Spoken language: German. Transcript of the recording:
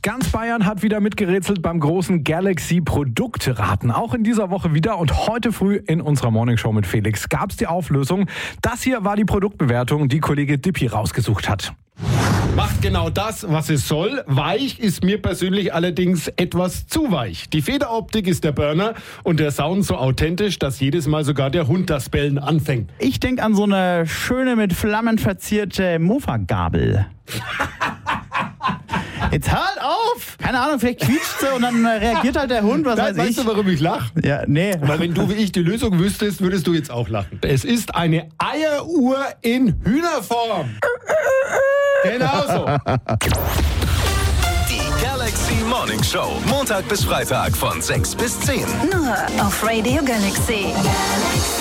Ganz Bayern hat wieder mitgerätselt beim großen Galaxy-Produkte-Raten. Auch in dieser Woche wieder und heute früh in unserer Morningshow mit Felix gab es die Auflösung. Das hier war die Produktbewertung, die Kollege Dippi rausgesucht hat. Macht genau das, was es soll. Weich ist mir persönlich allerdings etwas zu weich. Die Federoptik ist der Burner und der Sound so authentisch, dass jedes Mal sogar der Hund das Bellen anfängt. Ich denke an so eine schöne mit Flammen verzierte Mofa-Gabel. Jetzt hört auf! Keine Ahnung, vielleicht quietscht sie und dann reagiert halt der Hund, was weiß ich. Weißt du, warum ich lache? Ja, nee. Weil wenn du wie ich die Lösung wüsstest, würdest du jetzt auch lachen. Es ist eine Eieruhr in Hühnerform. Genau so. Die Galaxy Morning Show. Montag bis Freitag von 6 bis 10. Nur auf Radio Galaxy.